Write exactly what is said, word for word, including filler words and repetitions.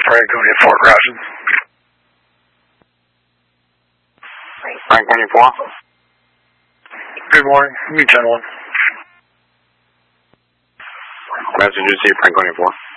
Franconia four crossing. Franconia four. Good morning. Me ten one. Message received, Franconia four.